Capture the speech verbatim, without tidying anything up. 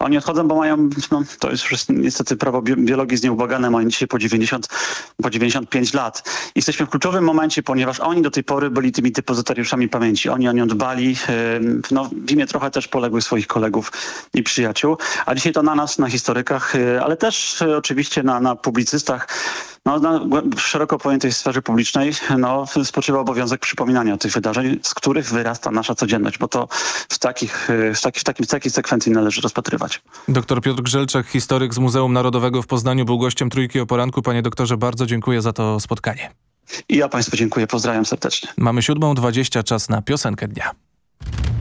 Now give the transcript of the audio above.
Oni odchodzą, bo mają, no, to jest już niestety prawo bi- biologii jest nieubłagane, mają dzisiaj po dziewięćdziesiąt, po dziewięćdziesiąt pięć lat. Jesteśmy w kluczowym momencie, ponieważ oni do tej pory byli tymi depozytariuszami pamięci. Oni o nią dbali, yy, no, w imię trochę też poległych swoich kolegów i przyjaciół. A dzisiaj to na nas, na historykach, yy, ale też yy, oczywiście na, na publicystach, no, na głę- szeroko pojętej sferze publicznej, no, spoczywa obowiązek przypominania tych wydarzeń, z których wyrasta nasza codzienność, bo to w, takich, yy, w, taki, w, takim, w takiej sekwencji należy rozpatrywać. Doktor Piotr Grzelczak, historyk z Muzeum Narodowego w Poznaniu, był gościem Trójki o poranku. Panie doktorze, bardzo dziękuję za to spotkanie. I ja Państwu dziękuję, pozdrawiam serdecznie. Mamy siódmą dwadzieścia, czas na piosenkę dnia.